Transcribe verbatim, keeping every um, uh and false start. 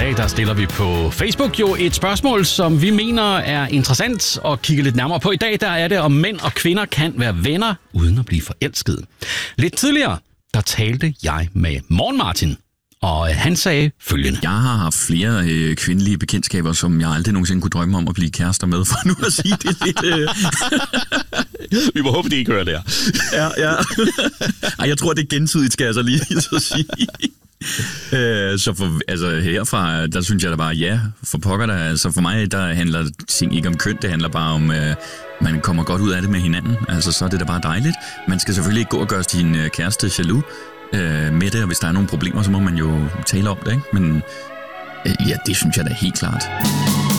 dag, der stiller vi på Facebook jo et spørgsmål, som vi mener er interessant at kigge lidt nærmere på. I dag der er det, om mænd og kvinder kan være venner uden at blive forelskede. Lidt tidligere, der talte jeg med Morgen Martin, og han sagde følgende. Jeg har haft flere øh, kvindelige bekendtskaber, som jeg aldrig nogensinde kunne drømme om at blive kærester med, for nu at sige det lidt... Øh... Vi må håbe, det ikke hører der. Ja, ja. Ej, jeg tror, det er gensidigt, skal jeg så lige så sige. øh, så for, altså, herfra, der synes jeg da bare, ja, for pokker der. Altså for mig, der handler ting ikke om køn, det handler bare om... Øh, man kommer godt ud af det med hinanden. Altså, så er det da bare dejligt. Man skal selvfølgelig ikke gå og gøre sin øh, kæreste jaloux øh, med det, og hvis der er nogle problemer, så må man jo tale om det, ikke? Men øh, ja, det synes jeg da helt klart.